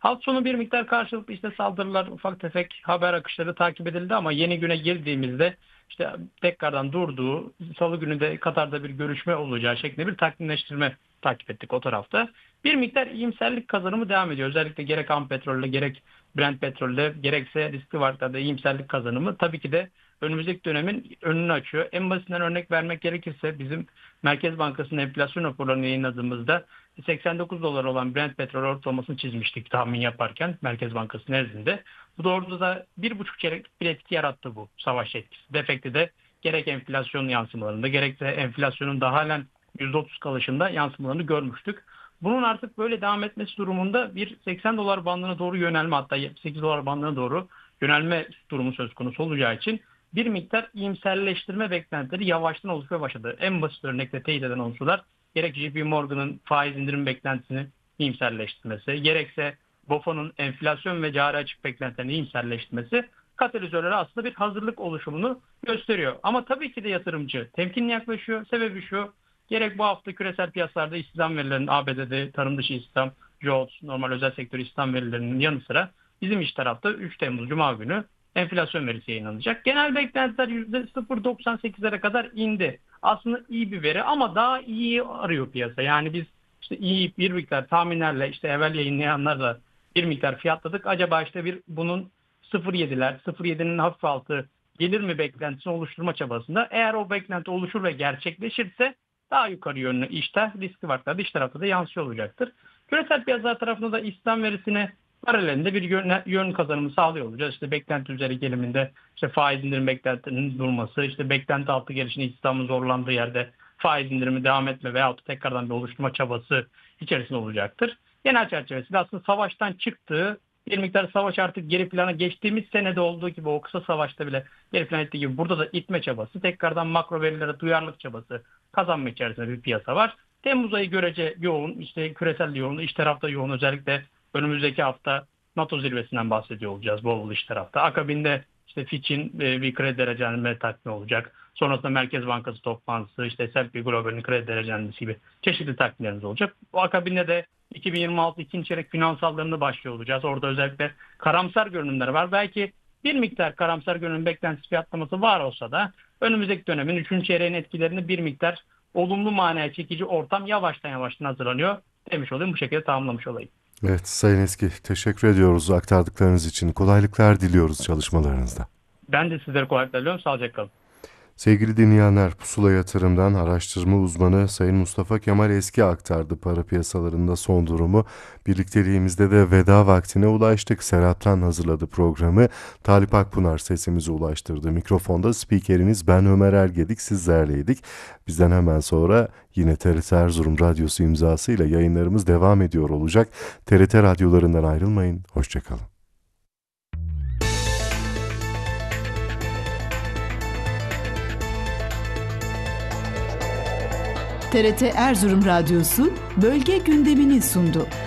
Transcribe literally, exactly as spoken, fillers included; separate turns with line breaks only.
Hafta sonu bir miktar karşılıklı işte saldırılar, ufak tefek haber akışları takip edildi ama yeni güne girdiğimizde işte tekrardan durduğu, Salı günü de Katar'da bir görüşme olacağı şeklinde bir takvimleştirme takip ettik o tarafta. Bir miktar iyimserlik kazanımı devam ediyor. Özellikle gerek ham petrolle gerek Brent petrolle gerekse riskli varlıklarda iyimserlik kazanımı tabii ki de önümüzdeki dönemin önünü açıyor. En basitinden örnek vermek gerekirse bizim Merkez Bankası'nın enflasyon raporlarını yayınladığımızda seksen dokuz dolar olan Brent petrol ortalamasını çizmiştik tahmin yaparken Merkez Bankası nezdinde. Bu doğrultuda da bir buçuk çeyrek bir etki yarattı bu savaş etkisi. Defekte de gerek enflasyon yansımalarında gerekse enflasyonun da halen yüzde otuz kalışında yansımalarını görmüştük. Bunun artık böyle devam etmesi durumunda bir seksen dolar bandına doğru yönelme, hatta yetmiş sekiz dolar bandına doğru yönelme durumu söz konusu olacağı için bir miktar iyimserleştirme beklentileri yavaştan oluşmaya başladı. En basit örnekle teyit eden unsurlar gerek J P Morgan'ın faiz indirim beklentisini iyimserleştirmesi, gerekse B O F'un enflasyon ve cari açık beklentilerini iyimserleştirmesi katalizörlere aslında bir hazırlık oluşumunu gösteriyor. Ama tabii ki de yatırımcı temkinli yaklaşıyor. Sebebi şu: gerek bu hafta küresel piyasalarda istihdam verilerinin, A B D'de tarım dışı istihdam, jobs, normal özel sektör istihdam verilerinin yanı sıra bizim iş tarafta üç Temmuz Cuma günü enflasyon verisi yayınlanacak. Genel beklentiler yüzde sıfır virgül doksan sekizlere kadar indi. Aslında iyi bir veri ama daha iyi arıyor piyasa. Yani biz işte iyi bir miktar tahminlerle işte evvel yayınlayanlarla bir miktar fiyatladık. Acaba işte bir bunun sıfır virgül yediler, sıfır virgül yedinin hafif altı gelir mi beklentisini oluşturma çabasında. Eğer o beklenti oluşur ve gerçekleşirse daha yukarı yönlü işte riski varsa dış tarafta da yansıyor olacaktır. Küresel piyasalar tarafında da istihdam verisine paralelinde bir yön, yön kazanımı sağlıyor olacağız. İşte beklenti üzeri geliminde işte faiz indirim beklentinin durması, işte beklenti altı gelişin istihdamın zorlandığı yerde faiz indirimi devam etme veyahut tekrardan bir oluşturma çabası içerisinde olacaktır. Genel çerçevesinde aslında savaştan çıktığı, bir miktar savaş artık geri plana geçtiğimiz senede olduğu gibi o kısa savaşta bile geri plana ettiği gibi burada da itme çabası, tekrardan makro verilere duyarlılık çabası kazanma içerisinde bir piyasa var. Temmuz ayı görece yoğun, işte küresel yoğun, iç tarafta yoğun, özellikle önümüzdeki hafta NATO zirvesinden bahsediyor olacağız bol bol iç tarafta. Akabinde işte Fitch'in bir kredi derecelendirme takvimi olacak. Sonrasında Merkez Bankası toplantısı, işte S and P Global'in kredi derecelendirmesi gibi çeşitli takvimlerimiz olacak. Bu akabinde de iki bin yirmi altı ikinci çeyrek finansallarını başlıyor olacağız. Orada özellikle karamsar görünümler var. Belki bir miktar karamsar görünüm beklentisi fiyatlaması var olsa da önümüzdeki dönemin üçüncü çeyreğin etkilerini bir miktar olumlu manaya çekici ortam yavaştan yavaştan hazırlanıyor demiş olayım. Bu şekilde tamamlamış olayım.
Evet Sayın Eski, teşekkür ediyoruz aktardıklarınız için. Kolaylıklar diliyoruz çalışmalarınızda.
Ben de sizlere kolaylıklar diliyorum. Sağlıcakla kalın.
Sevgili dinleyenler, Pusula Yatırım'dan araştırma uzmanı Sayın Mustafa Kemal Eski aktardı para piyasalarında son durumu. Birlikteliğimizde de veda vaktine ulaştık. Serap'tan hazırladı programı. Talip Akpınar sesimizi ulaştırdı. Mikrofonda spikeriniz ben Ömer Ergedik, sizlerleydik. Bizden hemen sonra yine T R T Erzurum Radyosu imzasıyla yayınlarımız devam ediyor olacak. T R T radyolarından ayrılmayın, hoşçakalın.
T R T Erzurum Radyosu bölge gündemini sundu.